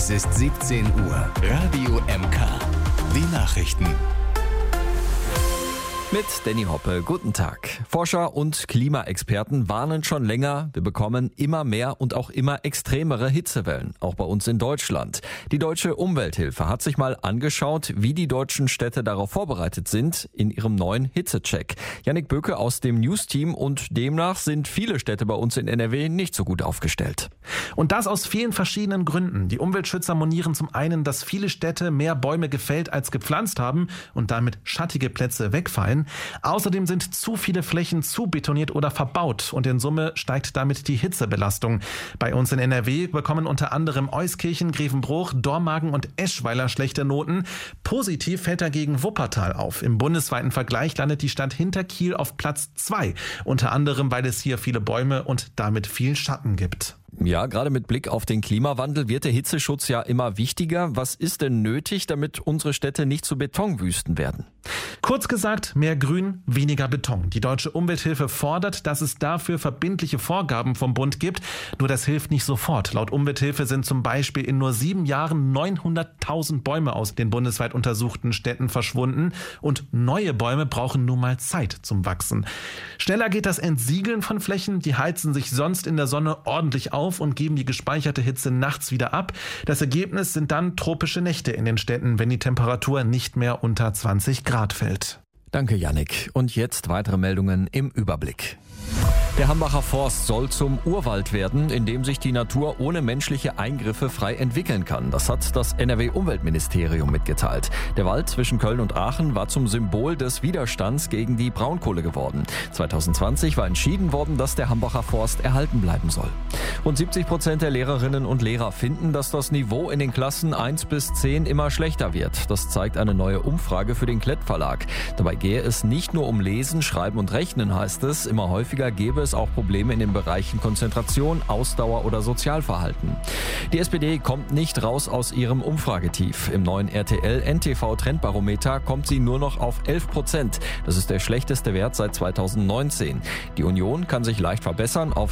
Es ist 17 Uhr. Radio MK. Die Nachrichten. Mit Danny Hoppe, guten Tag. Forscher und Klimaexperten warnen schon länger, wir bekommen immer mehr und auch immer extremere Hitzewellen, auch bei uns in Deutschland. Die Deutsche Umwelthilfe hat sich mal angeschaut, wie die deutschen Städte darauf vorbereitet sind in ihrem neuen Hitzecheck. Jannik Böke aus dem News-Team, und demnach sind viele Städte bei uns in NRW nicht so gut aufgestellt. Und das aus vielen verschiedenen Gründen. Die Umweltschützer monieren zum einen, dass viele Städte mehr Bäume gefällt als gepflanzt haben und damit schattige Plätze wegfallen. Außerdem sind zu viele Flächen zu betoniert oder verbaut und in Summe steigt damit die Hitzebelastung. Bei uns in NRW bekommen unter anderem Euskirchen, Grevenbruch, Dormagen und Eschweiler schlechte Noten. Positiv fällt dagegen Wuppertal auf. Im bundesweiten Vergleich landet die Stadt hinter Kiel auf Platz 2. Unter anderem, weil es hier viele Bäume und damit viel Schatten gibt. Ja, gerade mit Blick auf den Klimawandel wird der Hitzeschutz ja immer wichtiger. Was ist denn nötig, damit unsere Städte nicht zu Betonwüsten werden? Kurz gesagt, mehr Grün, weniger Beton. Die Deutsche Umwelthilfe fordert, dass es dafür verbindliche Vorgaben vom Bund gibt. Nur das hilft nicht sofort. Laut Umwelthilfe sind zum Beispiel in nur 7 Jahren 900.000 Bäume aus den bundesweit untersuchten Städten verschwunden. Und neue Bäume brauchen nun mal Zeit zum Wachsen. Schneller geht das Entsiegeln von Flächen. Die heizen sich sonst in der Sonne ordentlich auf und geben die gespeicherte Hitze nachts wieder ab. Das Ergebnis sind dann tropische Nächte in den Städten, wenn die Temperatur nicht mehr unter 20 Grad fällt. Danke, Jannik. Und jetzt weitere Meldungen im Überblick. Der Hambacher Forst soll zum Urwald werden, in dem sich die Natur ohne menschliche Eingriffe frei entwickeln kann. Das hat das NRW-Umweltministerium mitgeteilt. Der Wald zwischen Köln und Aachen war zum Symbol des Widerstands gegen die Braunkohle geworden. 2020 war entschieden worden, dass der Hambacher Forst erhalten bleiben soll. Rund 70% der Lehrerinnen und Lehrer finden, dass das Niveau in den Klassen 1 bis 10 immer schlechter wird. Das zeigt eine neue Umfrage für den Klett Verlag. Dabei gehe es nicht nur um Lesen, Schreiben und Rechnen, heißt es. Immer häufiger gebe es auch Probleme in den Bereichen Konzentration, Ausdauer oder Sozialverhalten. Die SPD kommt nicht raus aus ihrem Umfragetief. Im neuen RTL-NTV-Trendbarometer kommt sie nur noch auf 11%. Das ist der schlechteste Wert seit 2019. Die Union kann sich leicht verbessern auf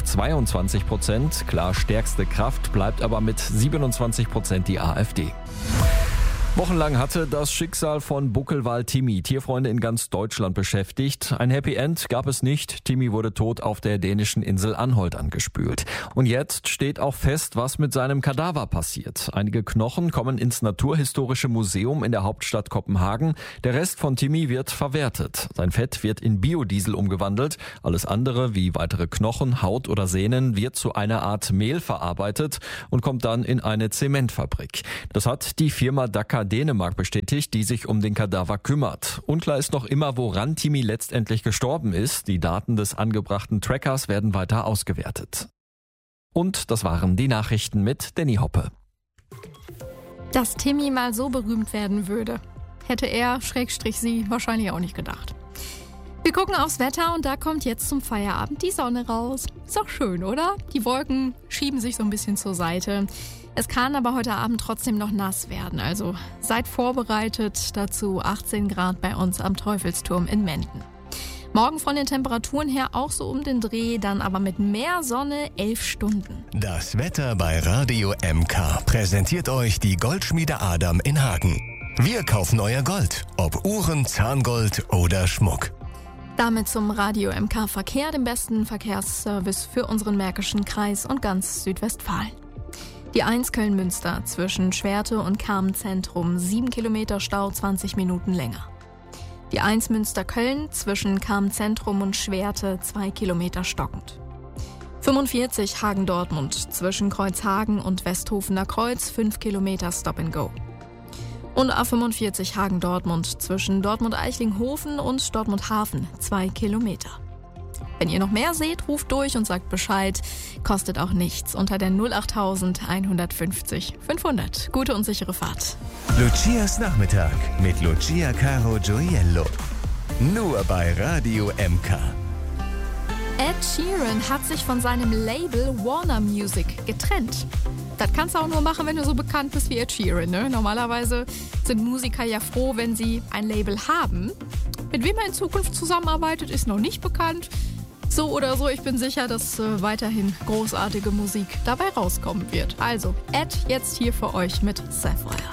22%. Klar stärkste Kraft bleibt aber mit 27% die AfD. Wochenlang hatte das Schicksal von Buckelwal Timmy Tierfreunde in ganz Deutschland beschäftigt. Ein Happy End gab es nicht. Timmy wurde tot auf der dänischen Insel Anholt angespült. Und jetzt steht auch fest, was mit seinem Kadaver passiert. Einige Knochen kommen ins Naturhistorische Museum in der Hauptstadt Kopenhagen. Der Rest von Timmy wird verwertet. Sein Fett wird in Biodiesel umgewandelt. Alles andere, wie weitere Knochen, Haut oder Sehnen, wird zu einer Art Mehl verarbeitet und kommt dann in eine Zementfabrik. Das hat die Firma Daka Dänemark bestätigt, die sich um den Kadaver kümmert. Unklar ist noch immer, woran Timmy letztendlich gestorben ist. Die Daten des angebrachten Trackers werden weiter ausgewertet. Und das waren die Nachrichten mit Danny Hoppe. Dass Timmy mal so berühmt werden würde, hätte er, /sie, wahrscheinlich auch nicht gedacht. Wir gucken aufs Wetter und da kommt jetzt zum Feierabend die Sonne raus. Ist doch schön, oder? Die Wolken schieben sich so ein bisschen zur Seite. Es kann aber heute Abend trotzdem noch nass werden, also seid vorbereitet. Dazu 18 Grad bei uns am Teufelsturm in Menden. Morgen von den Temperaturen her auch so um den Dreh, dann aber mit mehr Sonne 11 Stunden. Das Wetter bei Radio MK präsentiert euch die Goldschmiede Adam in Hagen. Wir kaufen euer Gold, ob Uhren, Zahngold oder Schmuck. Damit zum Radio MK Verkehr, dem besten Verkehrsservice für unseren Märkischen Kreis und ganz Südwestfalen. Die 1 Köln-Münster zwischen Schwerte und Carmen-Zentrum, 7 Kilometer Stau, 20 Minuten länger. Die 1 Münster-Köln zwischen Carmen-Zentrum und Schwerte, 2 Kilometer stockend. 45 Hagen-Dortmund zwischen Kreuzhagen und Westhofener Kreuz, 5 Kilometer Stop and Go. Und A45 Hagen-Dortmund zwischen Dortmund-Eichlinghofen und Dortmund-Hafen, 2 Kilometer. Wenn ihr noch mehr seht, ruft durch und sagt Bescheid. Kostet auch nichts unter der 08000 150 500. Gute und sichere Fahrt. Lucias Nachmittag mit Lucia Caro Gioiello. Nur bei Radio MK. Ed Sheeran hat sich von seinem Label Warner Music getrennt. Das kannst du auch nur machen, wenn du so bekannt bist wie Ed Sheeran, ne? Normalerweise sind Musiker ja froh, wenn sie ein Label haben. Mit wem er in Zukunft zusammenarbeitet, ist noch nicht bekannt. So oder so, ich bin sicher, dass weiterhin großartige Musik dabei rauskommen wird. Also, Ed jetzt hier für euch mit Sapphire.